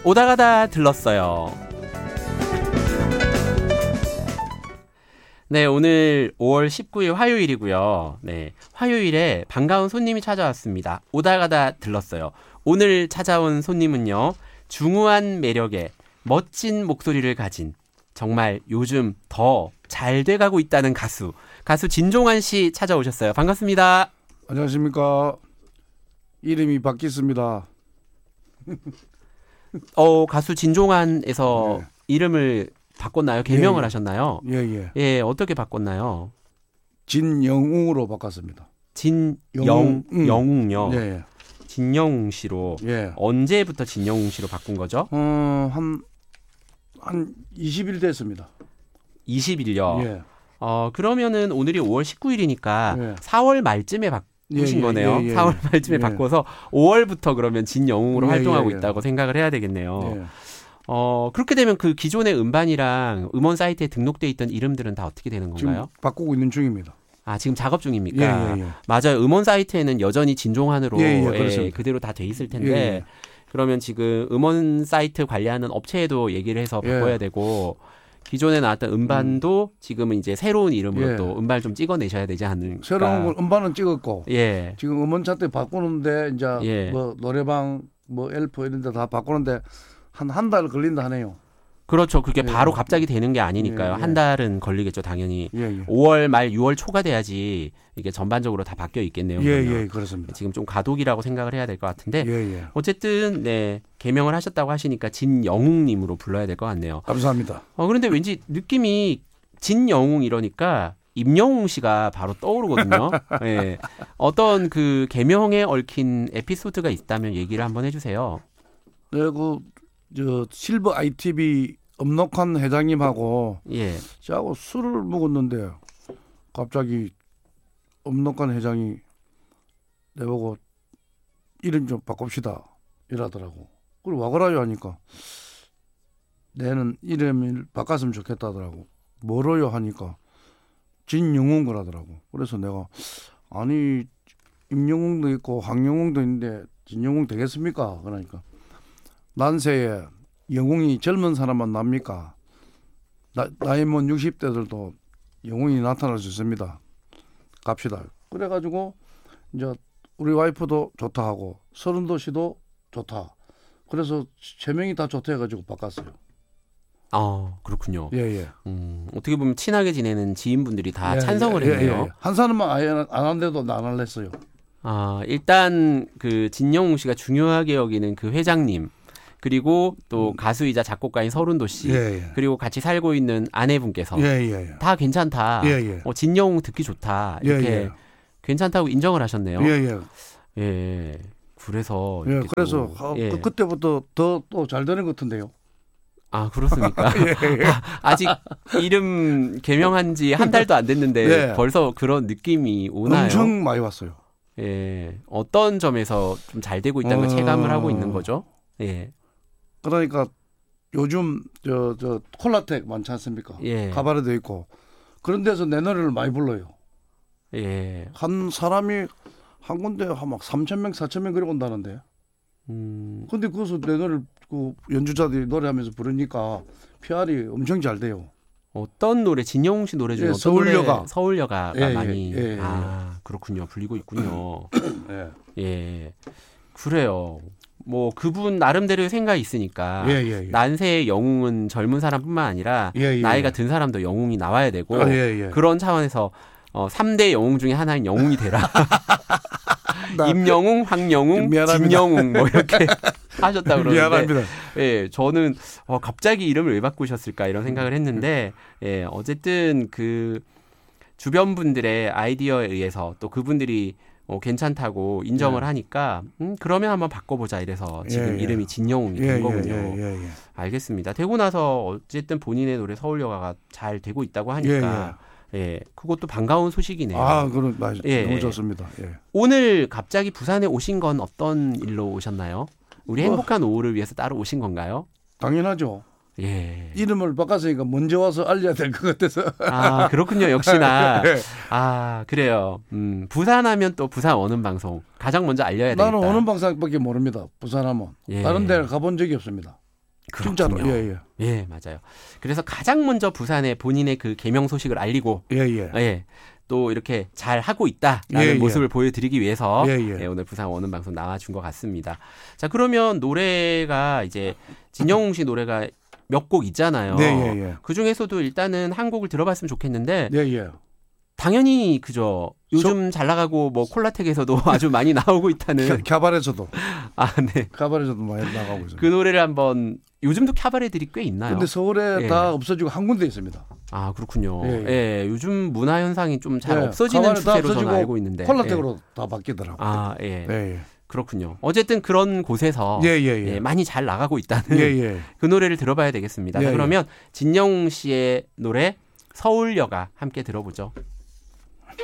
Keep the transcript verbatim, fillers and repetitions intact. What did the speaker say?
오다 가다 들렀어요. 네, 오늘 오월 십구일 화요일이고요. 네, 화요일에 반가운 손님이 찾아왔습니다. 오다 가다 들렀어요. 오늘 찾아온 손님은요, 중후한 매력에 멋진 목소리를 가진, 정말 요즘 더 잘 돼가고 있다는 가수, 가수 진종환 씨 찾아오셨어요. 반갑습니다. 안녕하십니까. 이름이 바뀌었습니다. 어, 가수 진종환에서 네. 이름을 바꿨나요? 개명을 예, 예. 하셨나요? 예, 예. 예, 어떻게 바꿨나요? 진영웅으로 바꿨습니다. 진영, 음. 영웅요? 예, 예. 진영웅 씨로. 예. 언제부터 진영웅 씨로 바꾼 거죠? 어, 한, 한 이십 일 됐습니다. 이십 일요? 예. 어, 그러면은 오늘이 오월 십구일이니까 예. 사월 말쯤에 바꾼 바꾸신 예, 예, 거네요. 예, 예, 사월 말쯤에 예. 바꿔서 오월부터 그러면 진영웅으로 예, 활동하고 예, 예. 있다고 생각을 해야 되겠네요. 예. 어, 그렇게 되면 그 기존의 음반이랑 음원 사이트에 등록돼 있던 이름들은 다 어떻게 되는 건가요? 지금 바꾸고 있는 중입니다. 아, 지금 작업 중입니까? 예, 예, 예. 맞아요. 음원 사이트에는 여전히 진종환으로 예, 예, 예, 그대로 다 돼 있을 텐데 예, 예. 그러면 지금 음원 사이트 관리하는 업체에도 얘기를 해서 바꿔야 예. 되고 기존에 나왔던 음반도 음. 지금은 이제 새로운 이름으로 예. 또 음반을 좀 찍어내셔야 되지 않을까. 새로운 걸 음반은 찍었고 예. 지금 음원 차트 바꾸는데 이제 예. 뭐 노래방 뭐 엘프 이런 데 다 바꾸는데 한 한 달 걸린다 하네요. 그렇죠. 그게 예. 바로 갑자기 되는 게 아니니까요. 예, 예. 한 달은 걸리겠죠, 당연히. 예, 예. 오월 말 유월 초가 돼야지 이게 전반적으로 다 바뀌어 있겠네요. 예, 그러면. 예, 그렇습니다. 지금 좀 과도기라고 생각을 해야 될 것 같은데 예, 예. 어쨌든 네 개명을 하셨다고 하시니까 진영웅님으로 불러야 될 것 같네요. 감사합니다. 어, 그런데 왠지 느낌이 진영웅 이러니까 임영웅 씨가 바로 떠오르거든요. 예. 어떤 그 개명에 얽힌 에피소드가 있다면 얘기를 한번 해주세요. 네, 그 저 실버 아이티비 엄록한 회장님하고 예. 저하고 술을 먹었는데 갑자기 엄록한 회장이 내보고 이름 좀 바꿉시다 이러더라고. 그리고 와그라요 하니까 내는 이름을 바꿨으면 좋겠다더라고. 뭐로요 하니까 진영웅 그러더라고. 그래서 내가 아니 임영웅도 있고 황영웅도 있는데 진영웅 되겠습니까? 그러니까 난세에 영웅이 젊은 사람만 납니까? 나, 나이 뭐 육십 대들도 영웅이 나타날 수 있습니다. 갑시다. 그래가지고 이제 우리 와이프도 좋다 하고 서른도 씨도 좋다. 그래서 세 명이 다 좋다 해가지고 바꿨어요. 아, 그렇군요. 예, 예. 음, 어떻게 보면 친하게 지내는 지인분들이 다 예, 찬성을 예, 했네요. 예, 예. 한 사람만 아예 안 한데도 나 안 할랬어요. 아, 일단 그 진영웅 씨가 중요하게 여기는 그 회장님 그리고 또 음. 가수이자 작곡가인 서른도 씨 예, 예. 그리고 같이 살고 있는 아내분께서 예, 예, 예. 다 괜찮다. 예, 예. 어, 진영웅 듣기 좋다. 이렇게 예, 예. 괜찮다고 인정을 하셨네요. 예, 예. 예. 그래서 예, 그래서 또, 아, 예. 그, 그때부터 더 또 잘 되는 것 같은데요. 아, 그렇습니까? 예, 예. 아직 이름 개명한 지 한 달도 안 됐는데 예. 벌써 그런 느낌이 오나요? 엄청 많이 왔어요. 예. 어떤 점에서 좀 잘 되고 있다는 걸 어... 체감을 하고 있는 거죠? 예. 그러니까 요즘 저, 저 콜라텍 많지 않습니까? 예. 가바레도 있고 그런 데서 내 노래를 많이 불러요. 예. 한 사람이 한 군데 한 막 삼천 명, 사천 명 그래 온다는데. 음. 근데 거기서 내 노래를 그 연주자들이 노래하면서 부르니까 피알이 엄청 잘 돼요. 어떤 노래, 진영웅 씨 노래 중에 예, 어떤 서울여가. 노래? 서울여가가 예, 많이. 예, 예, 아, 그렇군요. 불리고 있군요. 예. 예. 그래요. 뭐 그분 나름대로의 생각이 있으니까 예, 예, 예. 난세의 영웅은 젊은 사람뿐만 아니라 예, 예, 나이가 예. 든 사람도 영웅이 나와야 되고 아, 예, 예. 그런 차원에서 어, 삼 대 영웅 중에 하나인 영웅이 되라. 나, 임영웅, 황영웅, 미안합니다. 진영웅 뭐 이렇게 하셨다 그러는데 미안합니다. 예, 저는 어, 갑자기 이름을 왜 바꾸셨을까 이런 생각을 했는데 예, 어쨌든 그 주변 분들의 아이디어에 의해서 또 그분들이 어, 괜찮다고 인정을 예. 하니까 음, 그러면 한번 바꿔보자 이래서 지금 예, 예. 이름이 진영웅이 예, 된 예, 거군요. 예, 예, 예. 알겠습니다. 되고 나서 어쨌든 본인의 노래 서울여가가 잘 되고 있다고 하니까 예, 그것도 반가운 소식이네요. 아, 그런 말 예, 너무 예. 좋습니다. 예. 오늘 갑자기 부산에 오신 건 어떤 일로 오셨나요? 우리 뭐, 행복한 오후를 위해서 따로 오신 건가요? 당연하죠. 예. 이름을 바꿨으니까 먼저 와서 알려야 될 것 같아서. 아, 그렇군요. 역시나. 예. 아, 그래요. 음, 부산하면 또 부산 오는 방송 가장 먼저 알려야 되겠다. 나는 오는 방송밖에 모릅니다. 부산하면. 예. 다른 데를 가본 적이 없습니다. 진짜로. 그렇군요. 예, 예. 예, 맞아요. 그래서 가장 먼저 부산에 본인의 그 개명 소식을 알리고 예, 예. 예. 또 이렇게 잘 하고 있다라는 예, 예. 모습을 보여드리기 위해서 예, 예. 예, 오늘 부산 원음 방송 나와준 것 같습니다. 자, 그러면 노래가 이제 진영웅 씨 노래가 몇 곡 있잖아요. 네, 예, 예. 그 중에서도 일단은 한 곡을 들어봤으면 좋겠는데 예, 예. 당연히 그죠. 요즘 잘 나가고 뭐 콜라텍에서도 아주 많이 나오고 있다는. 캬바레에서도. 아, 네. 캬바레에서도 많이 나가고 있어요. 그 노래를 한번 요즘도 캬바레들이 꽤 있나요? 근데 서울에 예. 다 없어지고 한 군데 있습니다. 아, 그렇군요. 예, 예, 예. 요즘 문화 현상이 좀 잘 예, 없어지는 캬바레 다 추세로 저는 없어지고 알고 있는데. 콜라텍으로 예. 다 바뀌더라고요. 아, 예. 예, 예. 그렇군요. 어쨌든 그런 곳에서 예, 예, 예. 예, 많이 잘 나가고 있다는 예, 예. 그 노래를 들어봐야 되겠습니다. 예, 자, 그러면 진영웅 씨의 노래 서울여가 함께 들어보죠.